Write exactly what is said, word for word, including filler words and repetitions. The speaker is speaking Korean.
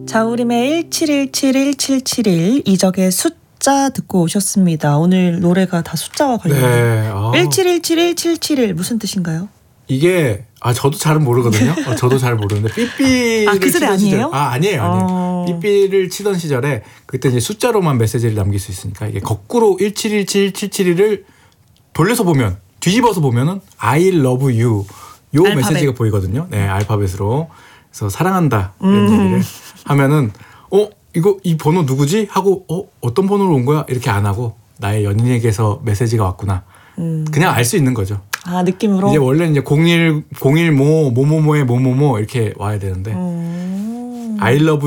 자우림의 일칠일칠일칠칠일 이적의 숫자 듣고 오셨습니다. 오늘 노래가 다 숫자와 관련된 네. 아. 일칠일칠일칠칠일 무슨 뜻인가요? 이게 아 저도 잘은 모르거든요. 어, 저도 잘 모르는데 삐삐를 아, 그 세대 치던 아니에요? 시절, 아 아니에요, 아니에요. 어. 삐삐를 치던 시절에 그때 이제 숫자로만 메시지를 남길 수 있으니까 이게 거꾸로 일칠일칠일칠칠일을 돌려서 보면 뒤집어서 보면은 I love you 요 알파벳. 메시지가 보이거든요. 네, 알파벳으로. 그래서 사랑한다 이런 음. 얘기를 하면은 어 이거 이 번호 누구지 하고 어 어떤 번호로 온 거야 이렇게 안 하고 나의 연인에게서 메시지가 왔구나. 음. 그냥 알 수 있는 거죠. 아, 느낌으로? 이제 원래 이제 공일 공일 모 모모모의 모모모 이렇게 와야 되는데 음. I love